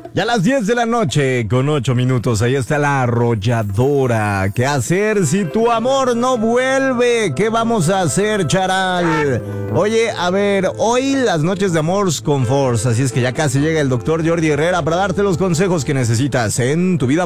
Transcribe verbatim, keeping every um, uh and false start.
Ya a las diez de la noche, con ocho minutos, ahí está la arrolladora. ¿Qué hacer si tu amor no vuelve? ¿Qué vamos a hacer, charal? Oye, a ver, hoy las noches de amor con Force, así es que ya casi llega el doctor Jordi Herrera para darte los consejos que necesitas en tu vida